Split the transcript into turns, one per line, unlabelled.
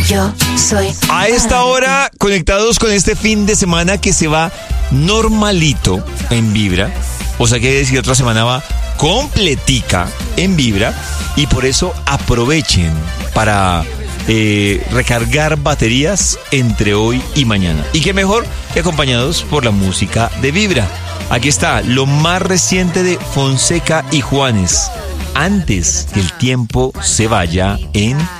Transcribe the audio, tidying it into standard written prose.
Yo soy...
A esta hora, conectados con este fin de semana que se va normalito en Vibra. O sea, que decir, otra semana va completica en Vibra. Y por eso aprovechen para recargar baterías entre hoy y mañana. Y qué mejor que acompañados por la música de Vibra. Aquí está lo más reciente de Fonseca y Juanes. Antes que el tiempo se vaya en